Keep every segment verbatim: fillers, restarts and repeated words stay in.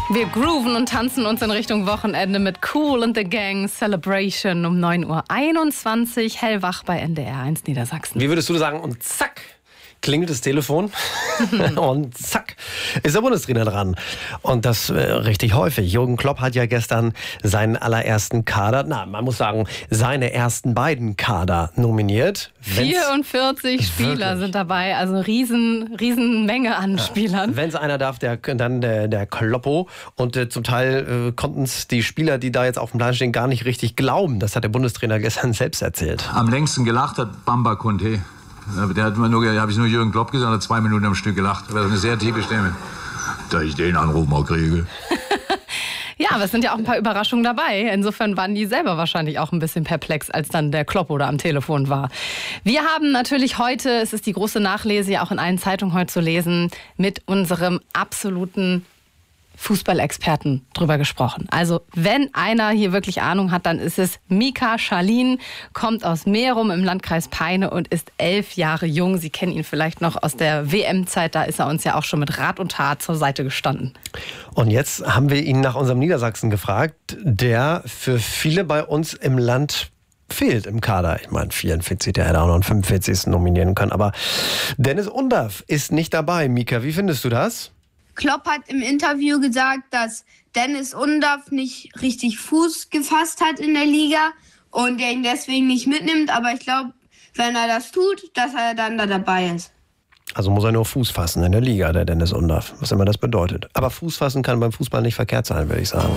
Wir grooven und tanzen uns in Richtung Wochenende mit Kool and the Gang Celebration um neun Uhr einundzwanzig, hellwach bei N D R eins Niedersachsen. Wie würdest du sagen? Und zack, klingelt das Telefon und zack, ist der Bundestrainer dran. Und das äh, richtig häufig. Jürgen Klopp hat ja gestern seinen allerersten Kader, na, man muss sagen, seine ersten beiden Kader nominiert. vierundvierzig Spieler wirklich sind dabei, also riesen, riesen Menge an ja. Spielern. Wenn es einer darf, der, dann der, der Kloppo. Und äh, zum Teil äh, konnten es die Spieler, die da jetzt auf dem Plan stehen, gar nicht richtig glauben. Das hat der Bundestrainer gestern selbst erzählt. Am längsten gelacht hat Bamba Conte. Der hat nur, da habe ich nur Jürgen Klopp gesagt, hat zwei Minuten am Stück gelacht. Das ist eine sehr tiefe Stimme. Da ich den Anruf mal kriege. Ja, aber es sind ja auch ein paar Überraschungen dabei. Insofern waren die selber wahrscheinlich auch ein bisschen perplex, als dann der Kloppo da am Telefon war. Wir haben natürlich heute, es ist die große Nachlese, ja auch in allen Zeitungen heute zu lesen, mit unserem absoluten Fußballexperten drüber gesprochen. Also wenn einer hier wirklich Ahnung hat, dann ist es Mika Schalin, kommt aus Merum im Landkreis Peine und ist elf Jahre jung. Sie kennen ihn vielleicht noch aus der W M-Zeit, da ist er uns ja auch schon mit Rat und Tat zur Seite gestanden. Und jetzt haben wir ihn nach unserem Niedersachsen gefragt, der für viele bei uns im Land fehlt im Kader. Ich meine, vierundvierzig, der hätte auch noch einen fünfundvierzigsten nominieren können. Aber Dennis Undaff ist nicht dabei. Mika, wie findest du das? Klopp hat im Interview gesagt, dass Dennis Undaff nicht richtig Fuß gefasst hat in der Liga und er ihn deswegen nicht mitnimmt. Aber ich glaube, wenn er das tut, dass er dann da dabei ist. Also muss er nur Fuß fassen in der Liga, der Dennis Undaff, was immer das bedeutet. Aber Fuß fassen kann beim Fußball nicht verkehrt sein, würde ich sagen.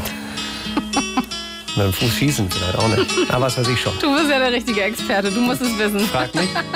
Mit dem Fuß schießen vielleicht auch nicht. Aber was weiß ich schon. Du bist ja der richtige Experte, du musst es wissen. Frag mich.